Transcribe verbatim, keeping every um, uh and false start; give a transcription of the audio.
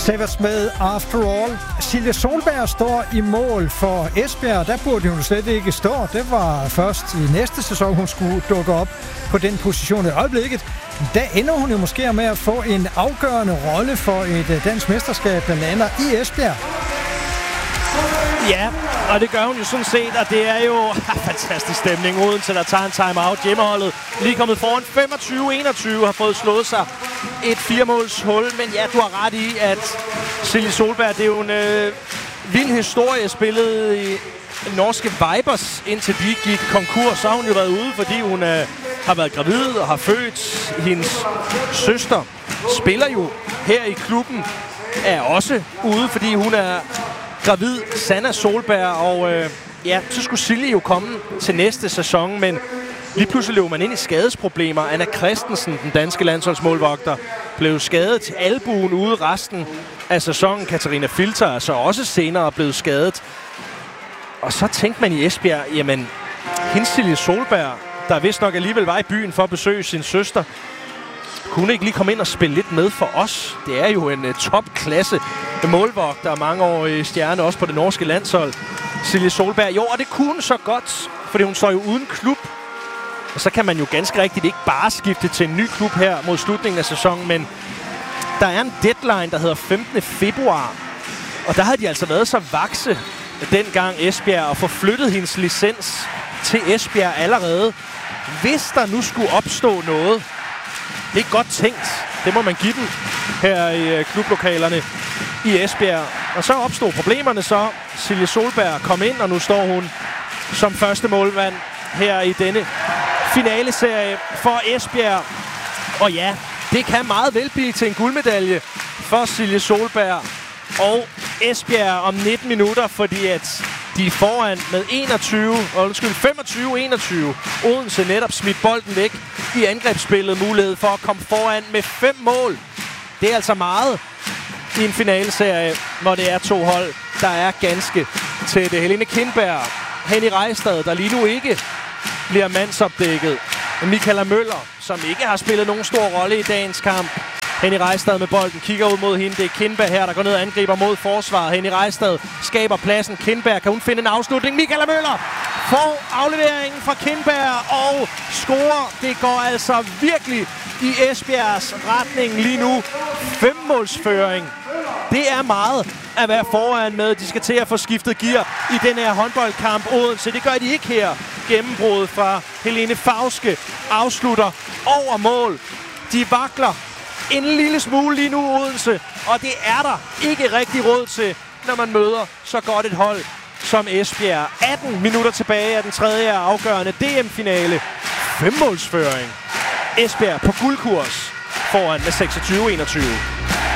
Savage med After All. Silje Solberg står i mål for Esbjerg. Der burde hun slet ikke stå. Det var først i næste sæson, hun skulle dukke op på den position i øjeblikket. Der ender hun jo måske med at få en afgørende rolle for et dansk mesterskab, der lander i Esbjerg. Ja, og det gør hun jo sådan set, og det er jo fantastisk stemning. Odense, der tager en timeout. Hjemmeholdet lige kommet foran femogtyve enogtyve, har fået slået sig et firemåls hul. Men ja, du har ret i, at Silje Solberg, det er jo en øh, vild historie, spillet i norske Vipers, indtil de gik konkurs. Så har hun jo været ude, fordi hun øh, har været gravid og har født. Hendes søster spiller jo her i klubben, er også ude, fordi hun er gravid, Sanna Solberg, og øh, ja, så skulle Silje jo komme til næste sæson, men lige pludselig løb man ind i skadesproblemer. Anna Christensen, den danske landsholdsmålvogter, blev skadet til albuen ude resten af sæsonen. Katarina Filter er så også senere blevet skadet. Og så tænkte man i Esbjerg, jamen, hende Silje Solberg, der vist nok alligevel var i byen for at besøge sin søster, kunne ikke lige komme ind og spille lidt med for os. Det er jo en uh, topklasse målvogter, mangeårig stjerne også på det norske landshold. Silje Solberg, jo, og det kunne hun så godt, fordi hun står jo uden klub. Og så kan man jo ganske rigtigt ikke bare skifte til en ny klub her mod slutningen af sæsonen, men der er en deadline, der hedder femtende februar. Og der havde de altså været så vakse dengang Esbjerg og få flyttet hendes licens til Esbjerg allerede. Hvis der nu skulle opstå noget, det er godt tænkt. Det må man give den her i klublokalerne i Esbjerg. Og så opstod problemerne så. Silje Solberg kom ind, og nu står hun som første målmand her i denne finaleserie for Esbjerg. Og ja, det kan meget vel blive til en guldmedalje for Silje Solberg og Esbjerg om nitten minutter, fordi at de er foran med enogtyve, undskyld, femogtyve enogtyve. Odense netop smidt bolden væk i angrebsspillet. Mulighed for at komme foran med fem mål. Det er altså meget i en finaleserie, hvor det er to hold, der er ganske tætte. Helene Kindberg, Henny Rejstad, der lige nu ikke bliver mandsopdækket. Michaela Møller, som ikke har spillet nogen stor rolle i dagens kamp. Henny Rejstad med bolden, kigger ud mod hende. Det er Kindberg her, der går ned og angriber mod forsvaret. Henny Rejstad skaber pladsen. Kindberg, kan hun finde en afslutning? Michaela Møller får afleveringen fra Kindberg og scorer. Det går altså virkelig i Esbjergs retning lige nu. Femmålsføring. Det er meget at være foran med. De skal til at få skiftet gear i den her håndboldkamp. Odense, det gør de ikke her. Gennembruddet fra Helene Fauske afslutter over mål. De vakler en lille smule lige nu, Odense, og det er der ikke rigtig råd til, når man møder så godt et hold som Esbjerg. atten minutter tilbage af den tredje afgørende D M-finale. Femmålsføring. Esbjerg på guldkurs foran med seksogtyve enogtyve.